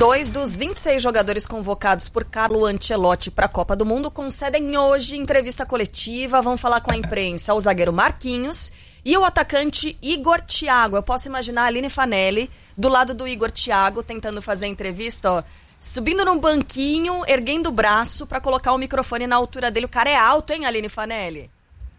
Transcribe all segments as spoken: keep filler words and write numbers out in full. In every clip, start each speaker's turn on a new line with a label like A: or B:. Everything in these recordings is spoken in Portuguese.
A: Dois dos vinte e seis jogadores convocados por Carlo Ancelotti para a Copa do Mundo concedem hoje entrevista coletiva, vão falar com a imprensa, o zagueiro Marquinhos e o atacante Igor Thiago. Eu posso imaginar a Aline Fanelli do lado do Igor Thiago tentando fazer a entrevista, ó, subindo num banquinho, erguendo o braço para colocar o microfone na altura dele. O cara é alto, hein, Aline Fanelli?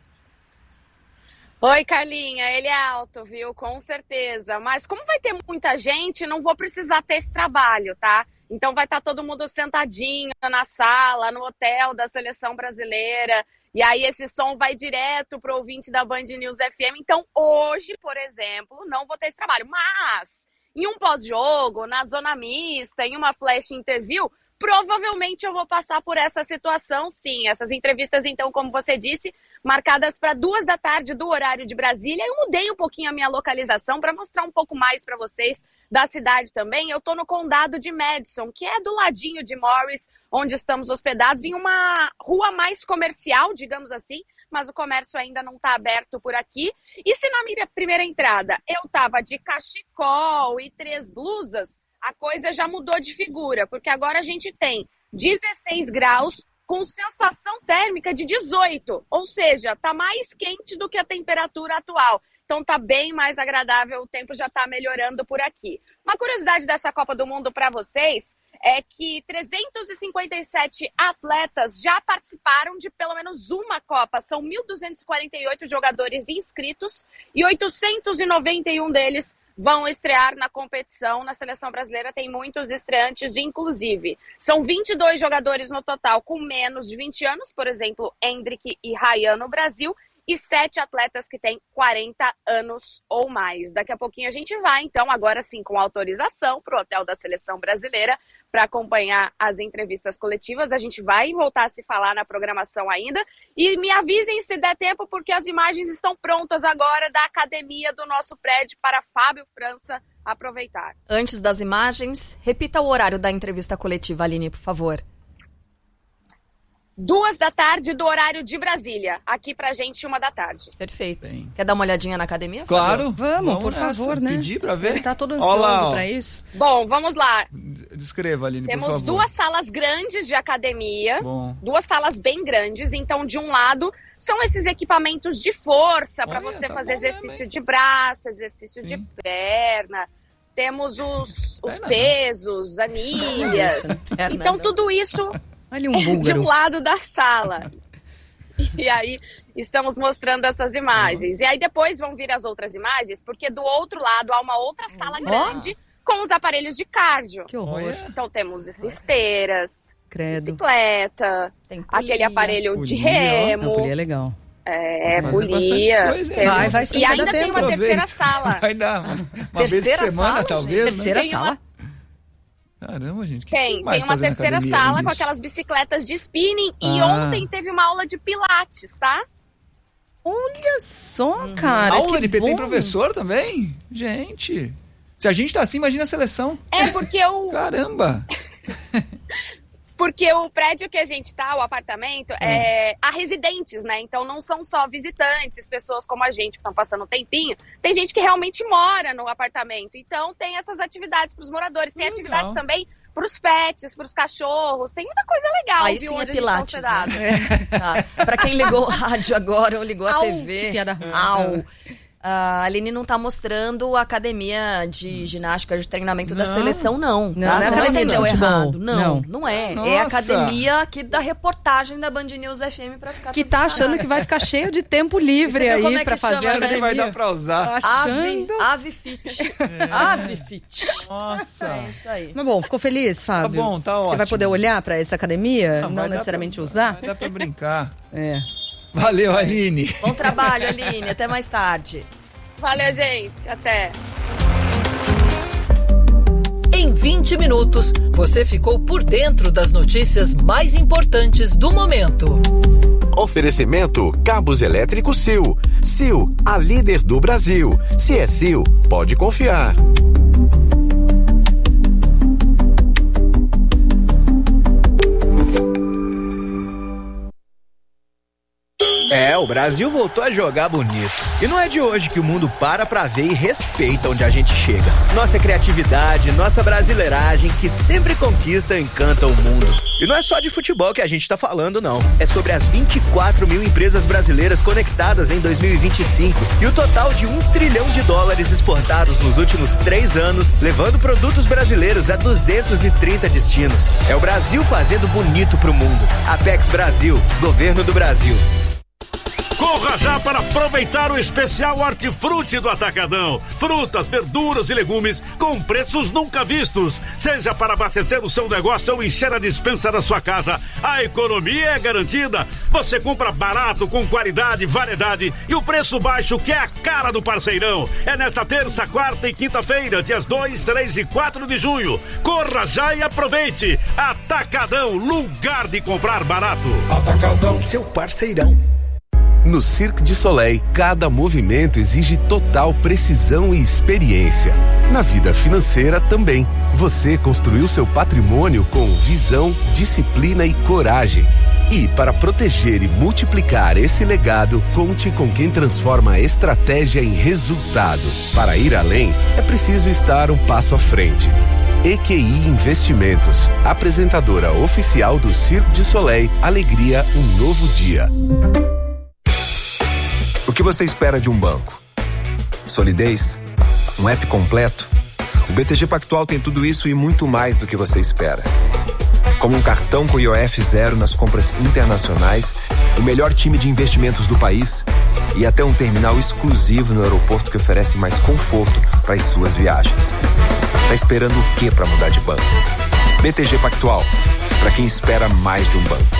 B: Oi, Carlinha, ele é alto, viu? Com certeza. Mas como vai ter muita gente, não vou precisar ter esse trabalho, tá? Então vai estar todo mundo sentadinho na sala, no hotel da Seleção Brasileira. E aí esse som vai direto pro ouvinte da Band News F M. Então hoje, por exemplo, não vou ter esse trabalho. Mas em um pós-jogo, na zona mista, em uma flash interview, provavelmente eu vou passar por essa situação, sim. Essas entrevistas, então, como você disse, marcadas para duas da tarde do horário de Brasília. Eu mudei um pouquinho a minha localização para mostrar um pouco mais para vocês da cidade também. Eu estou no condado de Madison, que é do ladinho de Morris, onde estamos hospedados, em uma rua mais comercial, digamos assim, mas o comércio ainda não está aberto por aqui. E se na minha primeira entrada eu estava de cachecol e três blusas, a coisa já mudou de figura, porque agora a gente tem dezesseis graus com sensação térmica de dezoito, ou seja, tá mais quente do que a temperatura atual. Então tá bem mais agradável, o tempo já tá melhorando por aqui. Uma curiosidade dessa Copa do Mundo para vocês é que trezentos e cinquenta e sete atletas já participaram de pelo menos uma Copa. São mil duzentos e quarenta e oito jogadores inscritos e oitocentos e noventa e um deles vão estrear na competição. Na seleção brasileira tem muitos estreantes, inclusive. São vinte e dois jogadores no total com menos de vinte anos, por exemplo, Endrick e Ryan no Brasil, e sete atletas que têm quarenta anos ou mais. Daqui a pouquinho a gente vai, então, agora sim, com autorização para o hotel da seleção brasileira para acompanhar as entrevistas coletivas. A gente vai voltar a se falar na programação ainda. E me avisem se der tempo, porque as imagens estão prontas agora da academia do nosso prédio para Fábio França aproveitar.
A: Antes das imagens, repita o horário da entrevista coletiva, Aline, por favor.
B: Duas da tarde do horário de Brasília. Aqui pra gente, uma da tarde.
A: Perfeito. Bem. Quer dar uma olhadinha na academia?
C: Claro.
A: Fábio?
D: Vamos,
C: vamos
D: por
C: nessa.
D: favor, né?
C: Pedir pra ver.
D: Ele tá todo ansioso
C: Olá,
D: pra isso.
B: Bom, vamos lá.
C: Descreva, Aline,
B: Temos
C: por favor.
B: duas salas grandes de academia.
C: Bom.
B: Duas salas bem grandes. Então, de um lado, são esses equipamentos de força para você
C: tá
B: fazer
C: bom,
B: exercício
C: né,
B: de braço, exercício
C: Sim.
B: de perna. Temos os, os
C: Perna,
B: pesos, anilhas.
A: Perna,
B: Então,
A: não.
B: tudo isso
D: Olha um
B: é de
D: búlgaro.
B: um lado da sala. E aí, estamos mostrando essas imagens. E aí, depois vão vir as outras imagens, porque do outro lado há uma outra sala grande com os aparelhos de cardio.
D: Que horror.
C: Olha.
B: Então, temos esteiras,
D: Credo.
B: bicicleta,
A: Tem polia.
B: aquele aparelho de
C: Polia, ó.
B: remo.
D: Não, polia é legal.
B: É,
C: Vai fazer
B: polia.
C: bastante coisa, hein?
B: Temos-
D: Vai, vai sim,
B: e
D: vai
B: ainda
D: dar
B: tem
D: tempo.
B: uma terceira
C: Aproveita.
B: sala.
C: Vai dar uma, uma
A: Terceira
C: vez por semana,
A: sala,
C: talvez,
A: gente?
C: né?
D: Terceira
B: Tem uma-
D: sala?
C: Caramba, gente. Que
B: Tem,
C: mais
B: tem uma
C: fazer na
B: terceira
C: academia,
B: sala
C: Aline,
B: com
C: isso?
B: aquelas bicicletas de spinning. E
C: Ah.
B: ontem teve uma aula de pilates, tá?
D: Olha só, cara.
C: Aula
D: que
C: de P T em
D: bom.
C: professor também? Gente. Se a gente tá assim, imagina a seleção.
B: É porque o,
C: Caramba.
B: porque o prédio que a gente tá, o apartamento, é, há residentes, né? Então não são só visitantes, pessoas como a gente que estão passando um tempinho. Tem gente que realmente mora no apartamento. Então tem essas atividades para os moradores. Tem
C: Legal.
B: atividades também para os pets, para os cachorros. Tem muita coisa legal,
A: Aí
B: viu?
A: sim é
B: onde a gente tá
A: pilates,
B: hospedado.
A: né? Tá. Pra quem ligou o rádio agora ou ligou a
D: Au,
A: T V...
D: que piada ruim.
A: Au. A Aline não tá mostrando a academia de ginástica, de treinamento da
C: Não.
A: seleção, não.
D: Não,
A: tá?
D: não é
A: Você não
D: academia de
A: entendeu
D: futebol.
A: errado. Não,
D: Não.
A: não, é. É a
C: Nossa.
A: academia aqui da reportagem da Band News F M pra ficar
D: Que
A: tudo
D: tá
A: sarado.
D: achando que vai ficar cheio de tempo livre
A: Você viu como
D: aí
A: é que
D: pra fazer
A: chama,
D: a
A: né?
C: Será que
D: academia.
C: vai dar pra usar?
D: Tá
A: Ave,
D: achando.
A: Ave Fit. Ave Fit.
C: Nossa.
A: É isso aí.
D: Mas bom, ficou feliz, Fábio?
C: Tá bom, tá
D: Você vai
C: ótimo.
D: poder olhar pra essa academia?
C: Ah,
D: não
C: vai dar
D: necessariamente
C: pra-
D: usar?
C: Vai dar pra brincar.
D: É.
C: Valeu, Aline.
A: Bom trabalho, Aline. Até mais tarde.
B: Valeu, gente. Até.
E: Em vinte minutos, você ficou por dentro das notícias mais importantes do momento.
F: Oferecimento Cabos Elétricos Sil. Sil, a líder do Brasil. Se é Sil, pode confiar. É,
G: o Brasil voltou a jogar bonito. E não é de hoje que o mundo para pra ver e respeita onde a gente chega. Nossa criatividade, nossa brasileiragem, que sempre conquista e encanta o mundo. E não é só de futebol que a gente tá falando, não. É sobre as vinte e quatro mil empresas brasileiras conectadas em dois mil e vinte e cinco e o total de um trilhão de dólares exportados nos últimos três anos, levando produtos brasileiros a duzentos e trinta destinos. É o Brasil fazendo bonito pro mundo. Apex Brasil, Governo do Brasil.
H: Corra já para aproveitar o especial Hortifruti do Atacadão. Frutas, verduras e legumes com preços nunca vistos. Seja para abastecer o seu negócio ou encher a despensa da sua casa, a economia é garantida. Você compra barato, com qualidade, variedade e o preço baixo, que é a cara do parceirão. É nesta terça, quarta e quinta-feira, dias dois, três e quatro de junho. Corra já e aproveite. Atacadão, lugar de comprar barato.
I: Atacadão, seu parceirão.
J: No Cirque du Soleil, cada movimento exige total precisão e experiência. Na vida financeira também. Você construiu seu patrimônio com visão, disciplina e coragem. E para proteger e multiplicar esse legado, conte com quem transforma a estratégia em resultado. Para ir além, é preciso estar um passo à frente. E Q I Investimentos, apresentadora oficial do Cirque du Soleil, alegria, um novo dia.
K: O que você espera de um banco? Solidez? Um app completo? O B T G Pactual tem tudo isso e muito mais do que você espera. Como um cartão com I O F zero nas compras internacionais, o melhor time de investimentos do país e até um terminal exclusivo no aeroporto que oferece mais conforto para as suas viagens. Tá esperando o que para mudar de banco? B T G Pactual, para quem espera mais de um banco.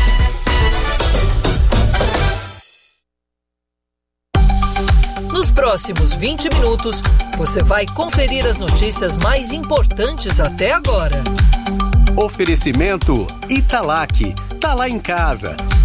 E: Nos próximos vinte minutos, você vai conferir as notícias mais importantes até agora.
F: Oferecimento Italac. Tá lá em casa.